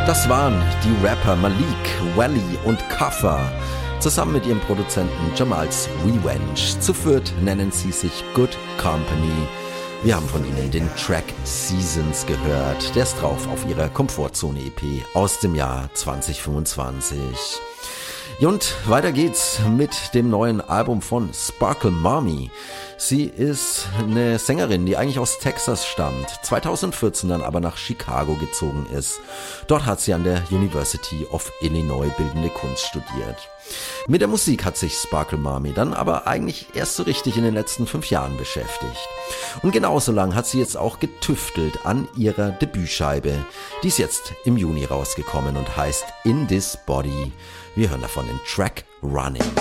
Das waren die Rapper Malik, Wally und Kaffa, zusammen mit ihrem Produzenten Jamals Revenge. Zu viert nennen sie sich Good Company. Wir haben von ihnen den Track Seasons gehört. Der ist drauf auf ihrer Komfortzone-EP aus dem Jahr 2025. Und weiter geht's mit dem neuen Album von Sparkle Mommy. Sie ist eine Sängerin, die eigentlich aus Texas stammt, 2014 dann aber nach Chicago gezogen ist. Dort hat sie an der University of Illinois Bildende Kunst studiert. Mit der Musik hat sich Sparkle Mommy dann aber eigentlich erst so richtig in den letzten 5 Jahren beschäftigt. Und genauso lang hat sie jetzt auch getüftelt an ihrer Debütscheibe. Die ist jetzt im Juni rausgekommen und heißt In This Body. Wir hören davon den Track Running.